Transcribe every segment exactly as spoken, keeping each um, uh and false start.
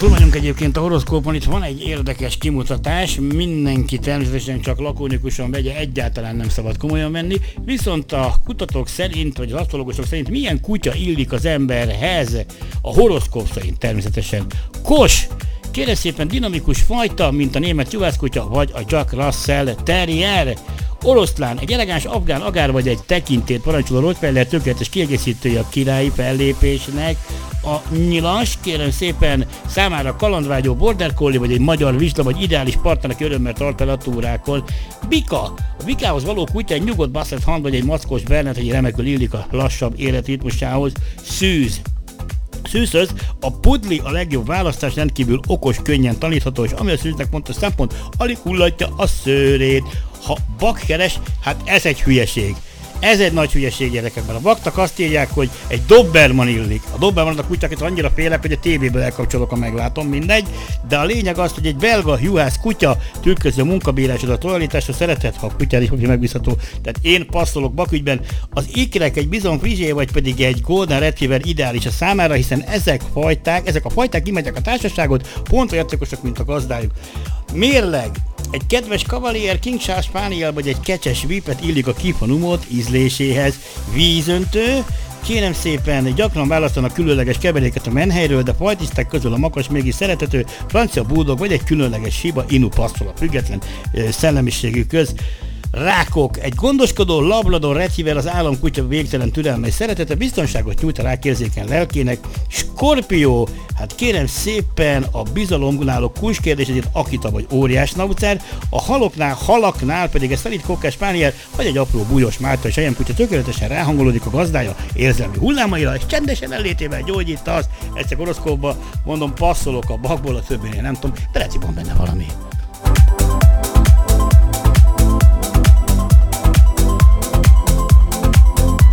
túl vagyunk egyébként a horoszkópon, itt van egy érdekes kimutatás, mindenki természetesen csak lakonikusan vegye, egyáltalán nem szabad komolyan venni, viszont a kutatók szerint, vagy az asztrológusok szerint milyen kutya illik az emberhez, a horoszkóp szerint természetesen. Kos! Kérem szépen dinamikus fajta, mint a német juhászkutya, vagy a Jack Russell Terrier. Oroszlán, egy elegáns afgán agár vagy egy tekintét parancsoló rottweiler tökéletes kiegészítője a királyi fellépésnek. A nyilas, kérem szépen, számára kalandvágyó border collie vagy egy magyar vizsla vagy ideális partner, aki örömmel tart el a túrákon. Bika, a bikához való kutya egy nyugodt basset hand vagy egy mackos bernet, egy remekül illik a lassabb életritmusához. Szűz. Szűzhöz a pudli a legjobb választás, rendkívül okos, könnyen tanítható, és ami a szűznek fontos szempont, alig hullatja a szőrét. Ha bakkeres, hát ez egy hülyeség. Ez egy nagy hülyeség, gyerekek, mert a baktak azt írják, hogy egy Doberman illik. A Doberman a kutyákat annyira félek, hogy a tévéből elkapcsolok, ha meglátom, mindegy. De a lényeg az, hogy egy belga juhász kutya tükrözi a munkabírásodat, lojalitásra szerethet, ha a kutyád is megbízható. Tehát én passzolok bakügyben. Az ikrek egy bizon frizsé, vagy pedig egy golden retriever ideális a számára, hiszen ezek fajták, ezek a fajták imádják a társaságot, pont olyan játékosak, mint a gazdájuk. Mérleg. Egy kedves Cavalier King Charles Spaniel vagy egy kecses Whippet illik a kifanumot ízléséhez. Vízöntő. Kérem szépen, gyakran választanak különleges keveréket a menhelyről, de fajtiszták közül a makas mégis szerethető, francia bulldog vagy egy különleges Shiba Inu passzol a független szellemiségű köz. Rákok. Egy gondoskodó labrador retriever az államkutya végtelen türelme és szeretete, biztonságot nyújt a rák érzékeny lelkének. Skorpió. Hát kérem szépen, a bizalomnáló kulcskérdés ezért Akita vagy óriás naucer, a haloknál, halaknál pedig egy szelíd kokkás spániel vagy egy apró bújos márta és kutya tökéletesen ráhangolódik a gazdája érzelmi hullámaira, és csendesen ellétével gyógyít azt. Egyszer horoszkópba mondom, passzolok a bakból, a többinél nem tudom, de lehet, van benne valami.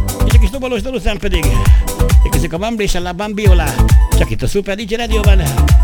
Dobalos dal után pedig érkezik a Bambri és a La Bambiola, csak itt a Super dé jé Rádióban.